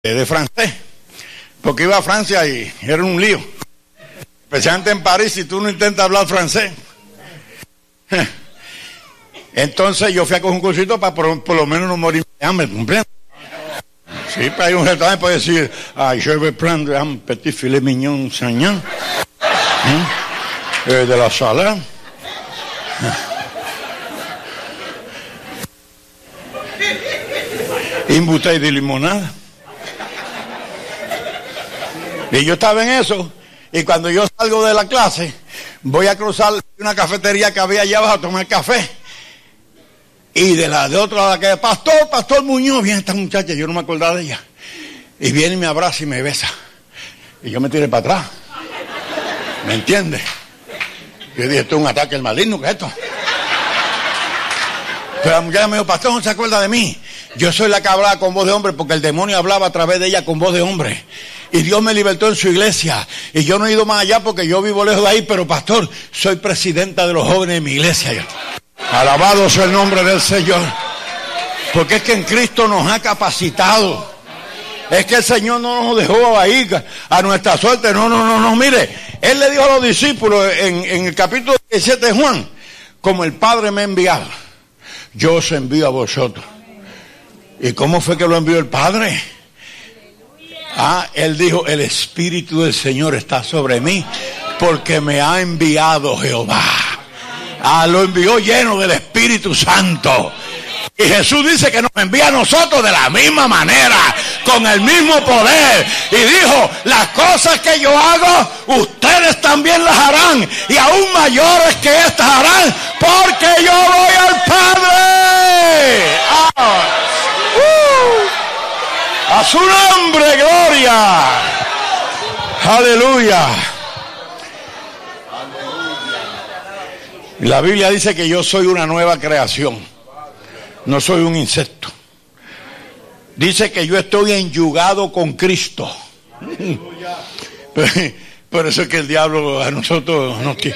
de francés, porque iba a Francia y era un lío, especialmente en París, si tú no intentas hablar francés. Entonces yo fui a coger un cursito para por lo menos no morir de hambre, ¿comprendes? Sí, para ir a un restaurante puede decir, je vais prendre un petit filet mignon saignant, de la salade. Y un botella de limonada. Y yo estaba en eso, y cuando yo salgo de la clase, voy a cruzar una cafetería que había allá abajo a tomar café. Y de otro lado, que Pastor Muñoz, viene esta muchacha, yo no me acordaba de ella. Y viene y me abraza y me besa. Y yo me tiré para atrás. ¿Me entiendes? Yo dije, esto es un ataque al maligno, ¿qué es esto? Pero la muchacha me dijo, Pastor, ¿no se acuerda de mí? Yo soy la que hablaba con voz de hombre, porque el demonio hablaba a través de ella con voz de hombre. Y Dios me libertó en su iglesia. Y yo no he ido más allá porque yo vivo lejos de ahí, pero pastor, soy presidenta de los jóvenes de mi iglesia. Alabado sea el nombre del Señor. Porque es que en Cristo nos ha capacitado. Es que el Señor no nos dejó ahí a nuestra suerte. No. Mire, Él le dijo a los discípulos en el capítulo 17 de Juan, como el Padre me ha enviado, yo os envío a vosotros. ¿Y cómo fue que lo envió el Padre? Él dijo, el Espíritu del Señor está sobre mí, porque me ha enviado Jehová. Lo envió lleno del Espíritu Santo. Y Jesús dice que nos envía a nosotros de la misma manera, con el mismo poder. Y dijo, las cosas que yo hago, ustedes también las harán, y aún mayores que estas harán, porque yo voy al Padre. A su nombre, gloria. Aleluya. La Biblia dice que yo soy una nueva creación. No soy un insecto. Dice que yo estoy enyugado con Cristo. Por eso es que el diablo a nosotros nos tiene.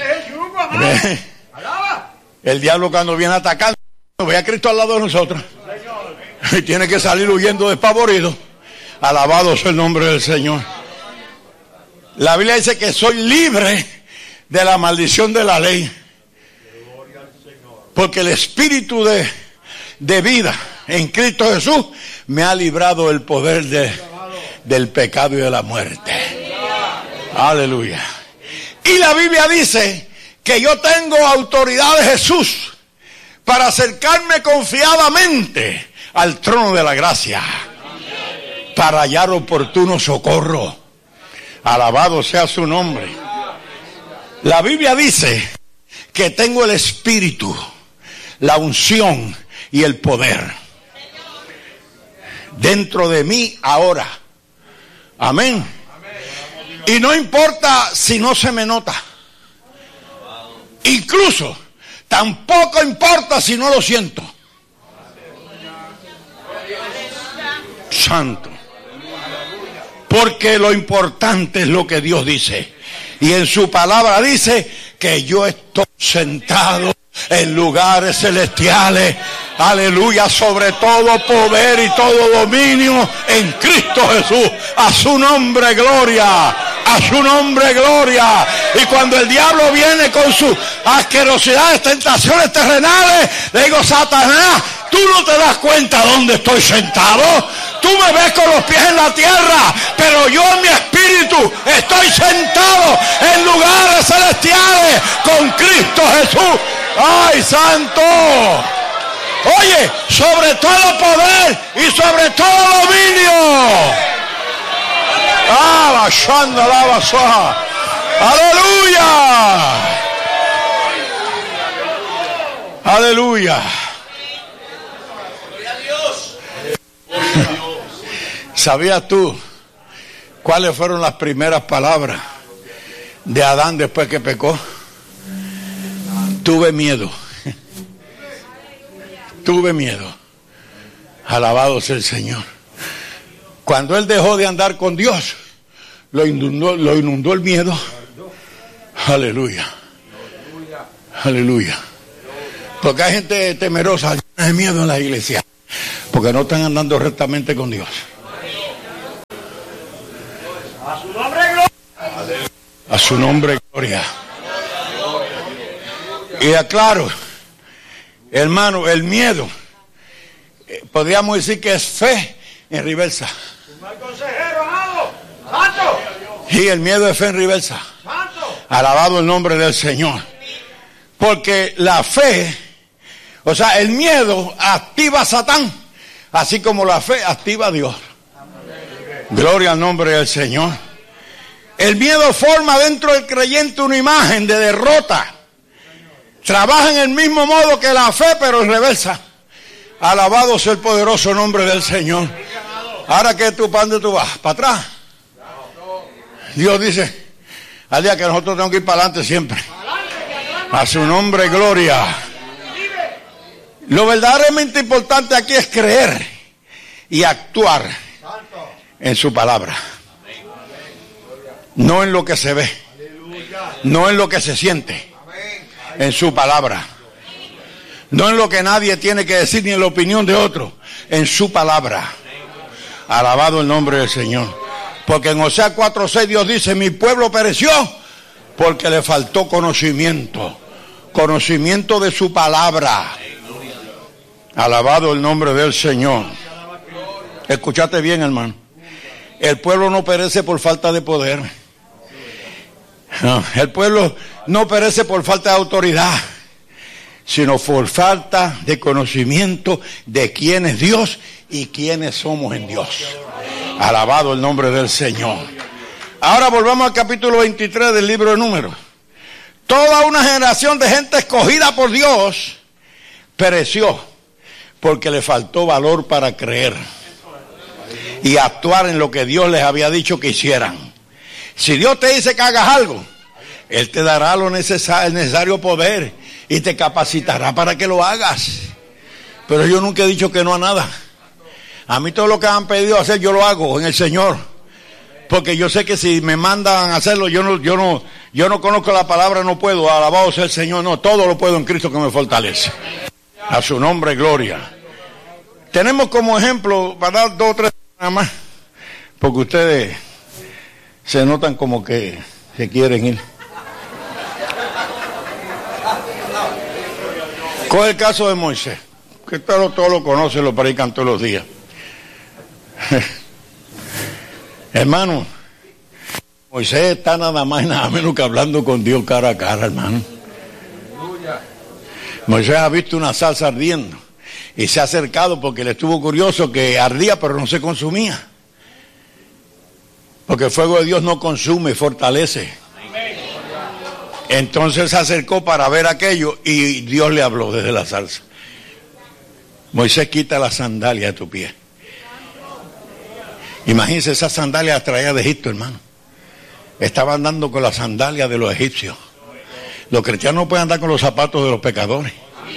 El diablo cuando viene atacando, ve a Cristo al lado de nosotros. Y tiene que salir huyendo despavorido. Alabado sea el nombre del Señor. La Biblia dice que soy libre de la maldición de la ley. Porque el espíritu de vida en Cristo Jesús me ha librado del poder del pecado y de la muerte. Aleluya. Y la Biblia dice que yo tengo autoridad de Jesús para acercarme confiadamente al trono de la gracia, para hallar oportuno socorro. Alabado sea su nombre. La Biblia dice que tengo el Espíritu, la unción y el poder dentro de mí ahora. Amén. Y no importa si no se me nota. Incluso tampoco importa si no lo siento. Santo. Porque lo importante es lo que Dios dice. Y en su palabra dice que yo estoy sentado en lugares celestiales. Aleluya, sobre todo poder y todo dominio en Cristo Jesús. A su nombre gloria. A su nombre gloria. Y cuando el diablo viene con sus asquerosidades, tentaciones terrenales, le digo, Satanás, tú no te das cuenta dónde estoy sentado. Tú me ves con los pies en la tierra, pero yo en mi espíritu estoy sentado en lugares celestiales con Cristo Jesús. ¡Ay, santo! Oye, sobre todo poder y sobre todo dominio. ¡Aleluya! ¡Aleluya! ¿Sabías tú cuáles fueron las primeras palabras de Adán después que pecó? Tuve miedo. Tuve miedo. Alabado sea el Señor. Cuando él dejó de andar con Dios, lo inundó el miedo. Aleluya. Aleluya. Porque hay gente temerosa, llena de miedo en la iglesia, porque no están andando rectamente con Dios. A su nombre gloria. A su nombre gloria. Y aclaro, hermano, el miedo, podríamos decir que es fe en reversa. Un mal consejero, amado. Santo. Y el miedo es fe en reversa. Santo. Alabado el nombre del Señor. Porque la fe, o sea, el miedo activa a Satán, así como la fe activa a Dios. Gloria al nombre del Señor. El miedo forma dentro del creyente una imagen de derrota. Trabaja en el mismo modo que la fe, pero en reversa. Alabado sea el poderoso nombre del Señor. Ahora que tú, ¿para dónde tú vas? ¿Para atrás? Dios dice, al día que nosotros tenemos que ir para adelante siempre. A su nombre, gloria. Lo verdaderamente importante aquí es creer y actuar en su palabra. No en lo que se ve, no en lo que se siente, en su palabra. No en lo que nadie tiene que decir ni en la opinión de otro, en su palabra. Alabado el nombre del Señor. Porque en Oseas 4:6 Dios dice, mi pueblo pereció porque le faltó conocimiento. Conocimiento de su palabra. Alabado el nombre del Señor. Escúchate bien, hermano. El pueblo no perece por falta de poder. No, el pueblo no perece por falta de autoridad, sino por falta de conocimiento de quién es Dios y quiénes somos en Dios. Alabado el nombre del Señor. Ahora volvamos al capítulo 23 del libro de Números. Toda una generación de gente escogida por Dios pereció porque le faltó valor para creer y actuar en lo que Dios les había dicho que hicieran. Si Dios te dice que hagas algo, Él te dará el necesario poder y te capacitará para que lo hagas. Pero yo nunca he dicho que no a nada. A mí todo lo que han pedido hacer yo lo hago en el Señor, porque yo sé que si me mandan a hacerlo yo no conozco la palabra, no puedo. Alabado sea el Señor. No, todo lo puedo en Cristo que me fortalece. A su nombre, gloria. Tenemos como ejemplo, para dar 2 o 3 nada más, porque ustedes se notan como que se quieren ir. Coge el caso de Moisés, que todos lo conocen, lo predican todos los días. Hermano, Moisés está nada más y nada menos que hablando con Dios cara a cara, hermano. Moisés ha visto una salsa ardiendo y se ha acercado porque le estuvo curioso que ardía pero no se consumía. Porque el fuego de Dios no consume, fortalece. Entonces se acercó para ver aquello y Dios le habló desde la salsa. Moisés, quita la sandalia de tu pie. Imagínense, esas sandalias traídas de Egipto, hermano. Estaban andando con las sandalias de los egipcios. Los cristianos no pueden andar con los zapatos de los pecadores.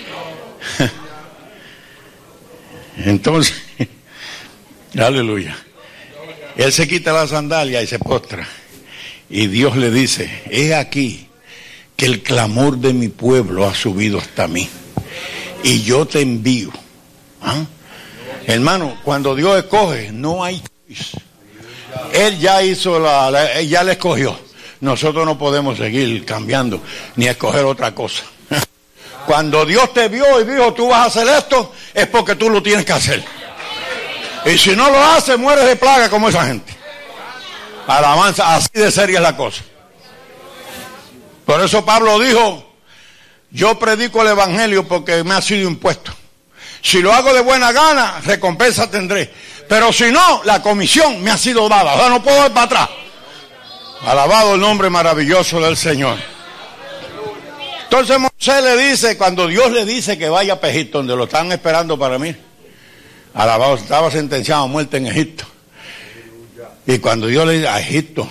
Entonces, aleluya. Él se quita la sandalia y se postra. Y Dios le dice, he aquí que el clamor de mi pueblo ha subido hasta mí. Y yo te envío. ¿Ah? Hermano, cuando Dios escoge, no hay choice. Él ya hizo Él ya le escogió. Nosotros no podemos seguir cambiando ni escoger otra cosa. Cuando Dios te vio y dijo, tú vas a hacer esto, es porque tú lo tienes que hacer. Y si no lo haces, mueres de plaga como esa gente. Alabanza, así de seria es la cosa. Por eso Pablo dijo, yo predico el evangelio porque me ha sido impuesto. Si lo hago de buena gana, recompensa tendré. Pero si no, la comisión me ha sido dada. O sea, no puedo ir para atrás. Alabado el nombre maravilloso del Señor. Entonces Moisés le dice, cuando Dios le dice que vaya a Egipto, donde lo están esperando para mí. Alabado, estaba sentenciado a muerte en Egipto. Y cuando Dios le dice a Egipto,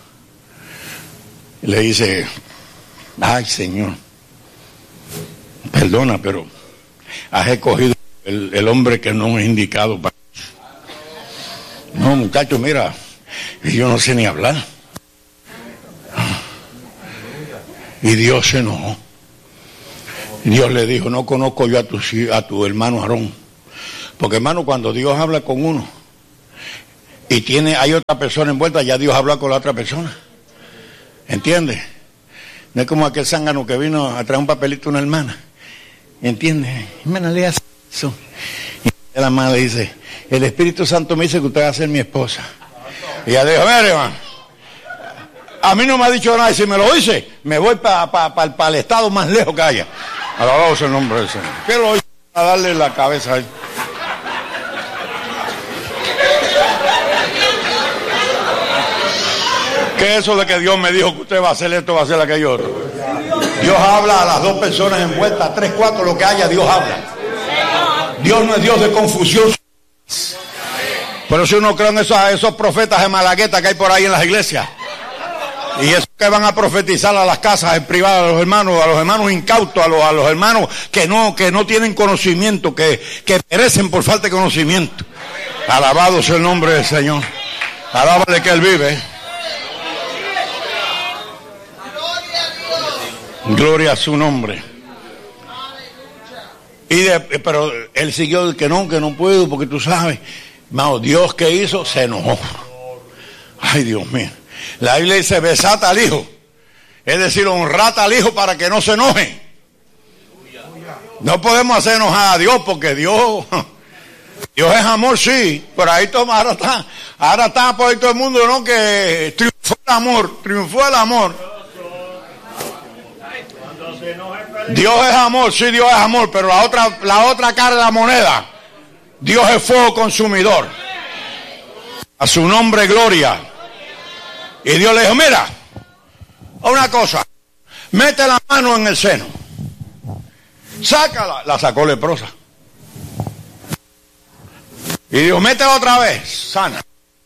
le dice, ay Señor, perdona, pero has escogido el hombre que no es indicado para eso. No, muchacho, mira, yo no sé ni hablar. Y Dios se enojó. Dios le dijo, no conozco yo a tu hermano Aarón. Porque hermano, cuando Dios habla con uno, y hay otra persona envuelta, ya Dios habló con la otra persona. ¿Entiendes? No es como aquel zángano que vino a traer un papelito a una hermana. ¿Entiendes? Hermana, lea eso. Y la hermana le dice, el Espíritu Santo me dice que usted va a ser mi esposa. Y ella dijo, mire, hermano, a mí no me ha dicho nada, y si me lo dice, me voy para el estado más lejos que haya. Alabado sea el nombre del Señor. ¿Qué lo hizo? A darle la cabeza a él. ¿Qué es eso de que Dios me dijo que usted va a hacer esto, va a hacer aquello otro? Dios habla a las dos personas envueltas, 3, 4, lo que haya, Dios habla. Dios no es Dios de confusión. Pero si uno cree en esos profetas de Malagueta que hay por ahí en las iglesias, y esos que van a profetizar a las casas en privado, a los hermanos incautos, a los hermanos que no tienen conocimiento, que perecen por falta de conocimiento. Alabado sea el nombre del Señor. Alábale que Él vive. Gloria a su nombre. Pero él siguió que no puedo, porque tú sabes, hermano, Dios que hizo, se enojó. Ay, Dios mío. La Biblia dice, besad al hijo. Es decir, honrad al hijo para que no se enoje. No podemos hacer enojar a Dios, porque Dios es amor, sí. Pero ahí ahora está por ahí todo el mundo, ¿no? Que triunfó el amor. Dios es amor, sí, Dios es amor, pero la otra cara de la moneda, Dios es fuego consumidor. A su nombre, gloria. Y Dios le dijo, mira, una cosa, mete la mano en el seno, sácala. La sacó leprosa. Y dijo, métela otra vez, sana.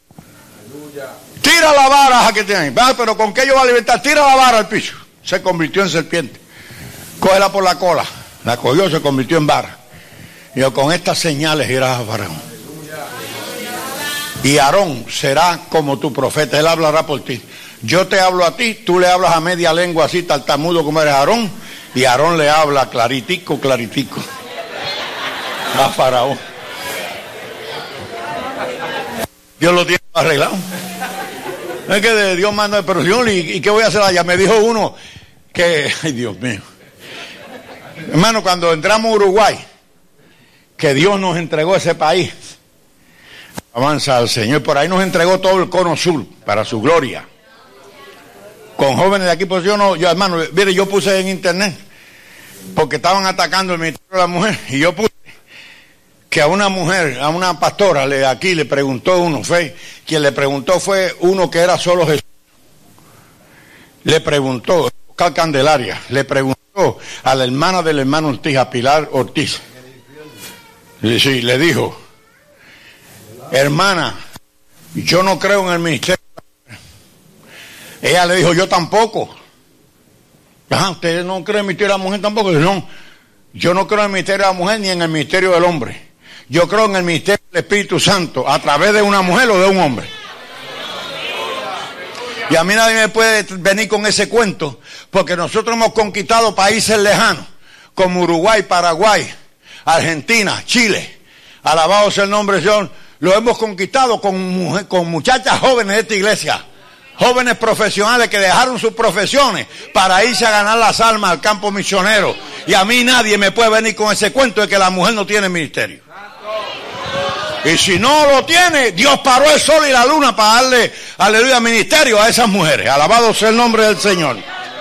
Tira la vara que tienen. Pero ¿con qué yo voy a libertar? Tira la vara al piso. Se convirtió en serpiente. Cógela por la cola. La cogió, se convirtió en vara. Y yo, con estas señales irás a Faraón. Y Aarón será como tu profeta. Él hablará por ti. Yo te hablo a ti, tú le hablas a media lengua así, tartamudo como eres Aarón. Y Aarón le habla claritico a Faraón. Dios lo tiene arreglado. Es que Dios manda, pero Señor, ¿y qué voy a hacer allá? Me dijo uno que, ay Dios mío. Hermano, cuando entramos a Uruguay, que Dios nos entregó ese país, avanza al Señor, por ahí nos entregó todo el cono sur para su gloria. Con jóvenes de aquí, pues yo hermano, mire, yo puse en internet, porque estaban atacando el ministerio de la mujer, y yo puse que a una mujer, a una pastora, aquí le preguntó uno, quien le preguntó fue uno que era solo Jesús. Le preguntó, Oscar Candelaria, le preguntó a la hermana del hermano Ortiz, a Pilar Ortiz. Sí, le dijo, hermana, yo no creo en el ministerio. Ella le dijo, yo tampoco. ¿Usted no cree en el ministerio de la mujer tampoco? No, yo no creo en el ministerio de la mujer ni en el ministerio del hombre. Yo creo en el ministerio del Espíritu Santo, a través de una mujer o de un hombre. Y a mí nadie me puede venir con ese cuento, porque nosotros hemos conquistado países lejanos, como Uruguay, Paraguay, Argentina, Chile. Alabado sea el nombre de Dios. Lo hemos conquistado con muchachas jóvenes de esta iglesia, jóvenes profesionales que dejaron sus profesiones para irse a ganar las almas al campo misionero. Y a mí nadie me puede venir con ese cuento de que la mujer no tiene ministerio. Y si no lo tiene, Dios paró el sol y la luna para darle, aleluya, ministerio a esas mujeres. Alabado sea el nombre del Señor.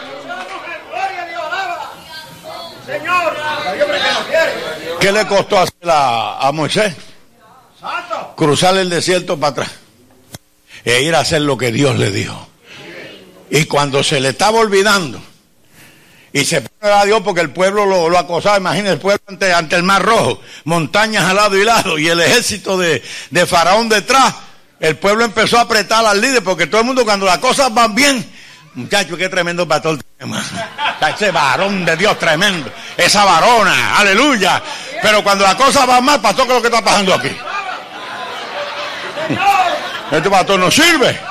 ¿Qué le costó hacer a Moisés? Cruzar el desierto para atrás e ir a hacer lo que Dios le dijo. Y cuando se le estaba olvidando y se pone a Dios porque el pueblo lo acosaba, imagínense el pueblo ante el Mar Rojo, montañas al lado y lado, y el ejército de Faraón detrás, el pueblo empezó a apretar al líder, porque todo el mundo, cuando las cosas van bien, muchachos, qué tremendo pastor, ese varón de Dios tremendo, esa varona, aleluya. Pero cuando las cosas van mal, pastor, ¿qué es lo que está pasando aquí? Este pastor no sirve.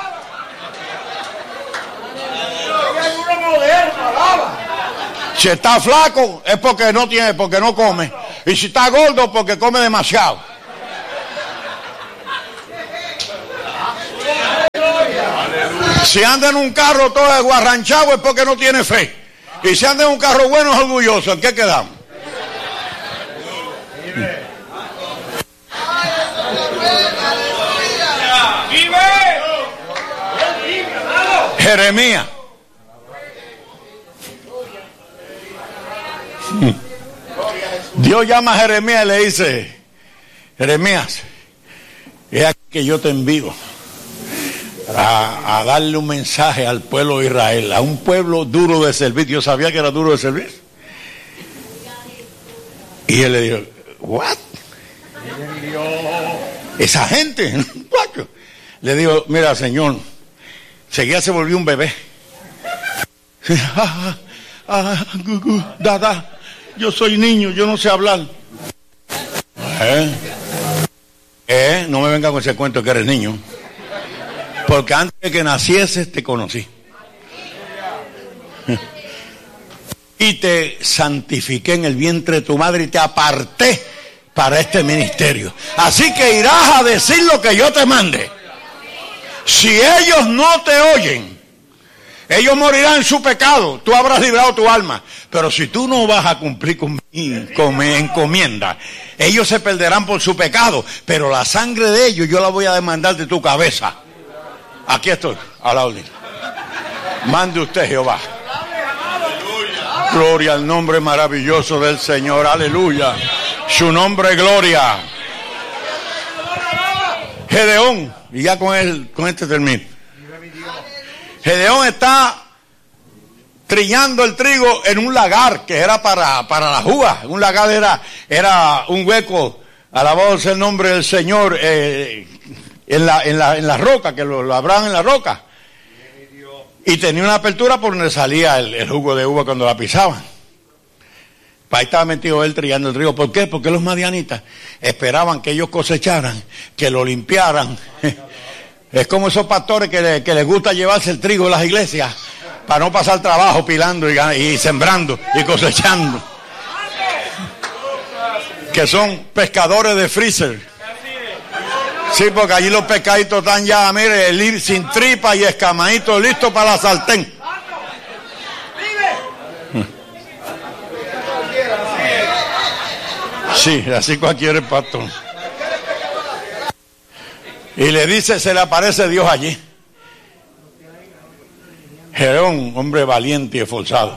Si está flaco es porque no tiene, porque no come. Y si está gordo porque come demasiado. Si anda en un carro todo desguarranchado es porque no tiene fe. Y si anda en un carro bueno es orgulloso. ¿En qué quedamos? Jeremías. Dios llama a Jeremías y le dice: Jeremías, es aquí que yo te envío a darle un mensaje al pueblo de Israel, a un pueblo duro de servir. Yo sabía que era duro de servir. Y él le dijo: ¿what? Esa gente, le digo: mira, Señor, seguía, se volvió un bebé. Yo soy niño, yo no sé hablar. No me venga con ese cuento que eres niño, porque antes de que nacieses te conocí y te santifiqué en el vientre de tu madre y te aparté para este ministerio. Así que irás a decir lo que yo te mande. Si ellos no te oyen, ellos morirán en su pecado, tú habrás librado tu alma. Pero si tú no vas a cumplir con mi encomienda, ellos se perderán por su pecado, pero la sangre de ellos yo la voy a demandar de tu cabeza. Aquí estoy, a la orden. Mande usted, Jehová. Gloria al nombre maravilloso del Señor, aleluya. Su nombre, gloria. Gedeón, y ya con este termino. Gedeón está trillando el trigo en un lagar que era para las uvas. Un lagar era un hueco, alabado sea el nombre del Señor, en la roca, que lo labraban en la roca. Y tenía una apertura por donde salía el jugo de uva cuando la pisaban. Ahí estaba metido él trillando el trigo. ¿Por qué? Porque los madianitas esperaban que ellos cosecharan, que lo limpiaran. Es como esos pastores que les gusta llevarse el trigo de las iglesias para no pasar trabajo pilando y sembrando y cosechando. Que son pescadores de freezer. Sí, porque allí los pescaditos están ya, mire, sin tripa y escamaditos, listos para la sartén. Sí, así cualquiera es pastor. Y le dice, se le aparece Dios allí. Gedeón, hombre valiente y esforzado,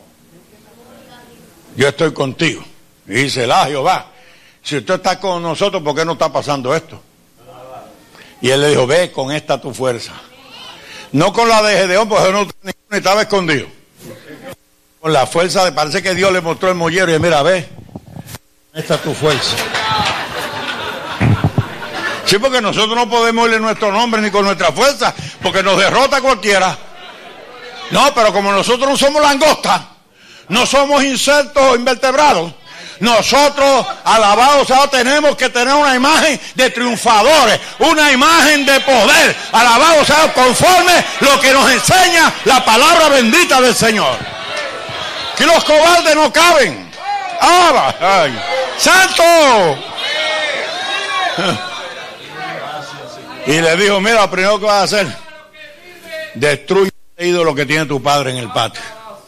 yo estoy contigo. Y dice, Jehová, si usted está con nosotros, ¿por qué no está pasando esto? Y él le dijo, ve con esta tu fuerza. No con la de Gedeón, porque no estaba escondido. Con la fuerza, parece que Dios le mostró el mollero y dice, mira, ve, esta es tu fuerza. Sí, porque nosotros no podemos irle nuestro nombre ni con nuestra fuerza, porque nos derrota cualquiera. No, pero como nosotros no somos langostas, no somos insectos invertebrados, nosotros, alabados sea, tenemos que tener una imagen de triunfadores, una imagen de poder, alabados sea, conforme lo que nos enseña la palabra bendita del Señor. Que los cobardes no caben. ¡Ay! ¡Santo! Y le dijo, mira, lo primero que vas a hacer, destruye el ídolo que tiene tu padre en el patio.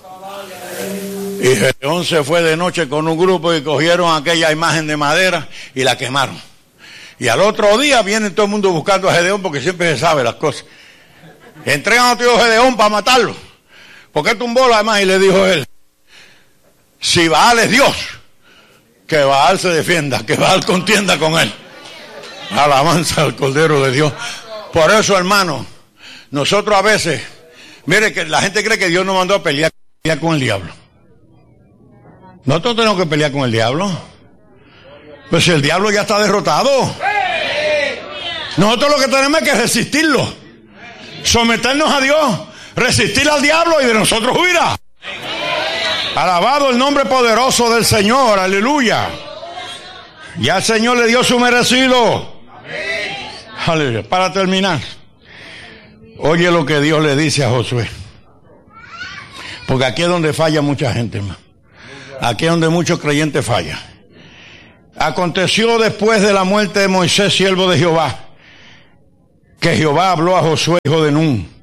Y Gedeón se fue de noche con un grupo y cogieron aquella imagen de madera y la quemaron. Y al otro día viene todo el mundo buscando a Gedeón, porque siempre se sabe las cosas. Entregan a tío Gedeón para matarlo. ¿Por qué tumbó la imagen? Y le dijo él, si Baal es Dios, que Baal se defienda, que Baal contienda con él. Alabanza al Cordero de Dios. Por eso, hermano, nosotros a veces, mire que la gente cree que Dios nos mandó a pelear con el diablo. Nosotros tenemos que pelear con el diablo. Pues si el diablo ya está derrotado, nosotros lo que tenemos es que resistirlo, someternos a Dios, resistir al diablo y de nosotros huirá. Alabado el nombre poderoso del Señor, aleluya. Ya el Señor le dio su merecido. Aleluya. Para terminar, oye lo que Dios le dice a Josué, porque aquí es donde falla mucha gente, hermano. Aquí es donde muchos creyentes fallan. Aconteció después de la muerte de Moisés, siervo de Jehová, que Jehová habló a Josué, hijo de Nun,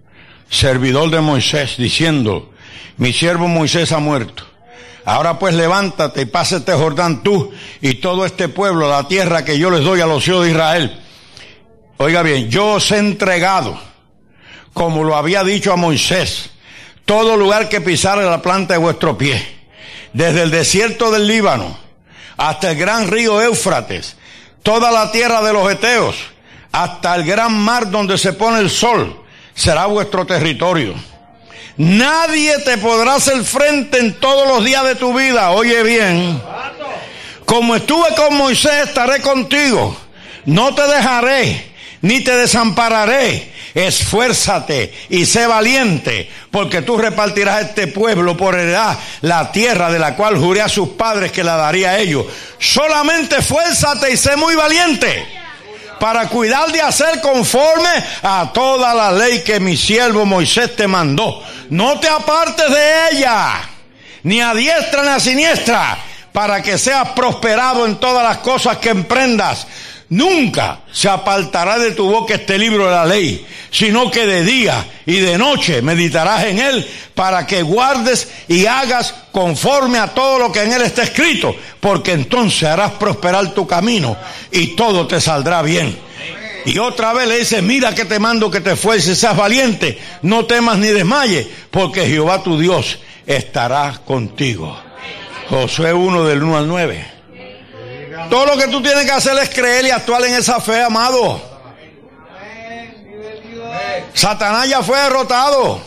servidor de Moisés, diciendo: mi siervo Moisés ha muerto. Ahora pues levántate y pasa este Jordán tú y todo este pueblo a la tierra que yo les doy a los hijos de Israel. Oiga bien, yo os he entregado, como lo había dicho a Moisés, todo lugar que pisare la planta de vuestro pie, desde el desierto del Líbano hasta el gran río Éufrates, toda la tierra de los heteos, hasta el gran mar donde se pone el sol, será vuestro territorio. Nadie te podrá hacer frente en todos los días de tu vida. Oye bien, como estuve con Moisés, estaré contigo. No te dejaré, ni te desampararé. Esfuérzate y sé valiente, porque tú repartirás este pueblo por heredad la tierra de la cual juré a sus padres que la daría a ellos. Solamente esfuérzate y sé muy valiente, para cuidar de hacer conforme a toda la ley que mi siervo Moisés te mandó. No te apartes de ella, ni a diestra ni a siniestra, para que seas prosperado en todas las cosas que emprendas. Nunca se apartará de tu boca este libro de la ley, sino que de día y de noche meditarás en él, para que guardes y hagas conforme a todo lo que en él está escrito, porque entonces harás prosperar tu camino y todo te saldrá bien. Y otra vez le dice: mira que te mando que te esfuerces, seas valiente, no temas ni desmayes, porque Jehová tu Dios estará contigo. Josué 1 del 1 al 9. Todo lo que tú tienes que hacer es creer y actuar en esa fe, amado. Satanás ya fue derrotado.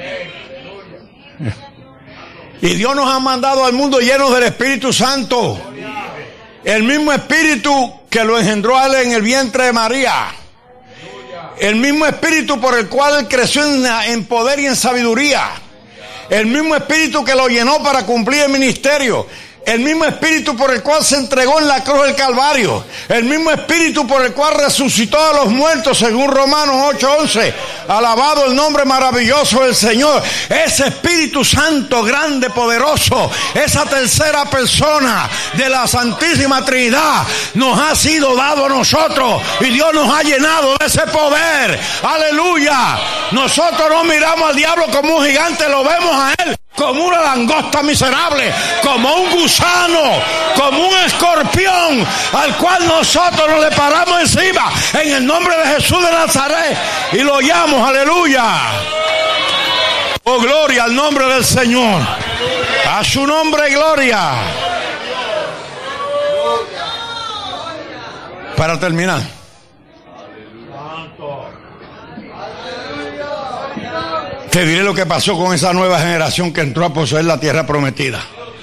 Y Dios nos ha mandado al mundo llenos del Espíritu Santo. El mismo Espíritu que lo engendró a él en el vientre de María. El mismo Espíritu por el cual él creció en poder y en sabiduría. El mismo Espíritu que lo llenó para cumplir el ministerio. El mismo Espíritu por el cual se entregó en la cruz del Calvario. El mismo Espíritu por el cual resucitó a los muertos, según Romanos 8:11. Alabado el nombre maravilloso del Señor. Ese Espíritu Santo, grande, poderoso, esa tercera persona de la Santísima Trinidad, nos ha sido dado a nosotros. Y Dios nos ha llenado de ese poder. Aleluya. Nosotros no miramos al diablo como un gigante, lo vemos a él como una langosta miserable, como un gusano, como un escorpión, al cual nosotros nos le paramos encima en el nombre de Jesús de Nazaret y lo llamamos. Aleluya. Oh, gloria al nombre del Señor. A su nombre gloria. Para terminar, te diré lo que pasó con esa nueva generación que entró a poseer la tierra prometida.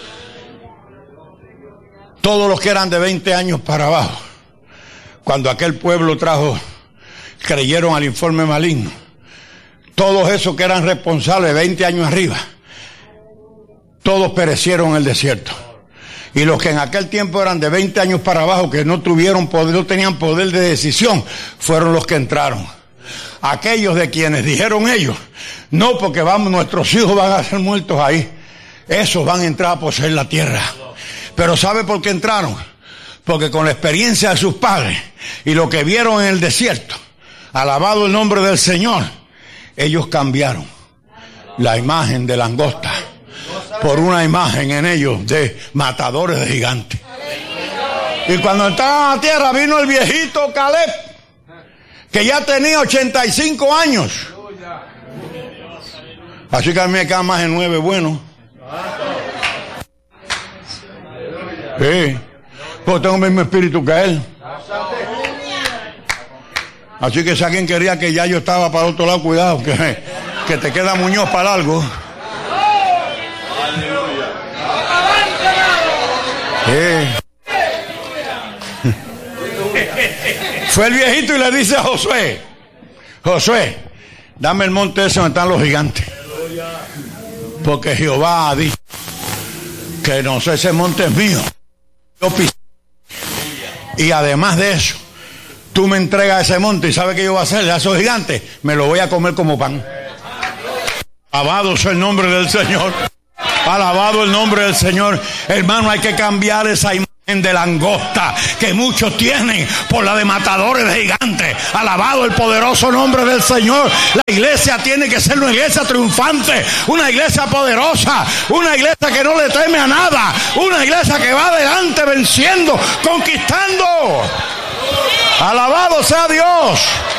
Todos los que eran de 20 años para abajo, cuando aquel pueblo creyeron al informe maligno. Todos esos que eran responsables de 20 años arriba, todos perecieron en el desierto. Y los que en aquel tiempo eran de 20 años para abajo, que no tuvieron poder, no tenían poder de decisión, fueron los que entraron. Aquellos de quienes dijeron ellos: no, porque nuestros hijos van a ser muertos ahí. Esos van a entrar a poseer la tierra. Pero ¿sabe por qué entraron? Porque con la experiencia de sus padres y lo que vieron en el desierto, alabado el nombre del Señor, ellos cambiaron la imagen de langosta por una imagen en ellos de matadores de gigantes. Y cuando entraron a la tierra, vino el viejito Caleb, que ya tenía 85 años. Así que a mí me queda más de 9 buenos. Sí, pues tengo el mismo espíritu que él. Así que si alguien quería que ya yo estaba para el otro lado, cuidado, que te queda Muñoz para algo. Sí. Fue el viejito y le dice a Josué: Josué, dame el monte ese donde están los gigantes, porque Jehová ha dicho que no sé, ese monte es mío. Yo pisé. Y además de eso, tú me entregas ese monte y sabes que yo voy a hacer a esos gigantes, me lo voy a comer como pan. Alabado sea el nombre del Señor. Alabado el nombre del Señor. Hermano, hay que cambiar esa imagen de langosta que muchos tienen por la de matadores de gigantes. Alabado el poderoso nombre del Señor. La iglesia tiene que ser una iglesia triunfante, una iglesia poderosa, una iglesia que no le teme a nada, una iglesia que va adelante venciendo, conquistando. Alabado sea Dios.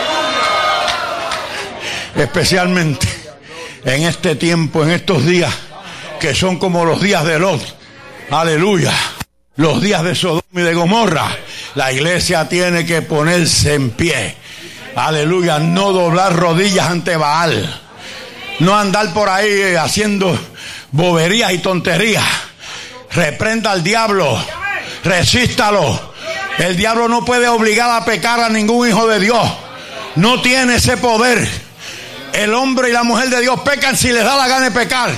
Especialmente en este tiempo, en estos días que son como los días de Lot. Aleluya. Los días de Sodoma y de Gomorra. La iglesia tiene que ponerse en pie. Aleluya. No doblar rodillas ante Baal. No andar por ahí haciendo boberías y tonterías. Reprenda al diablo. Resístalo. El diablo no puede obligar a pecar a ningún hijo de Dios. No tiene ese poder. El hombre y la mujer de Dios pecan si les da la gana de pecar.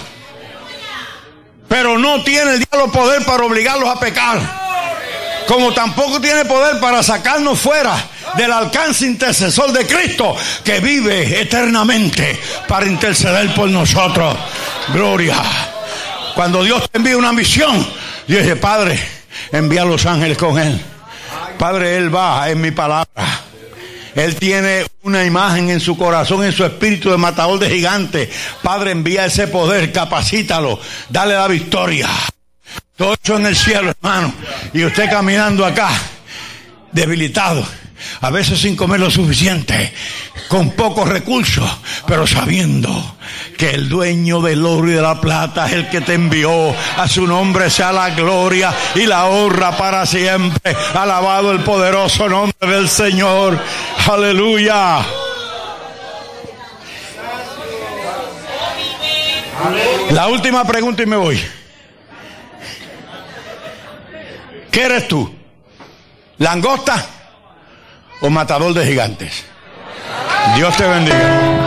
Pero no tiene el diablo poder para obligarlos a pecar. Como tampoco tiene poder para sacarnos fuera del alcance intercesor de Cristo, que vive eternamente para interceder por nosotros. Gloria. Cuando Dios te envía una misión, Dios dice: Padre, envía a los ángeles con él. Padre, él va en mi palabra. Él tiene una imagen en su corazón, en su espíritu de matador de gigantes. Padre, envía ese poder, capacítalo, dale la victoria. Todo eso en el cielo, hermano. Y usted caminando acá, debilitado, a veces sin comer lo suficiente, con pocos recursos, pero sabiendo que el dueño del oro y de la plata es el que te envió. A su nombre sea la gloria y la honra para siempre. Alabado el poderoso nombre del Señor. Aleluya. La última pregunta y me voy. ¿Qué eres tú? ¿Langosta o matador de gigantes? Dios te bendiga.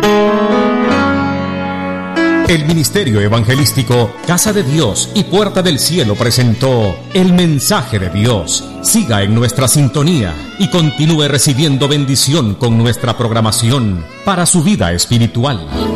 El Ministerio Evangelístico Casa de Dios y Puerta del Cielo presentó El Mensaje de Dios. Siga en nuestra sintonía y continúe recibiendo bendición con nuestra programación para su vida espiritual.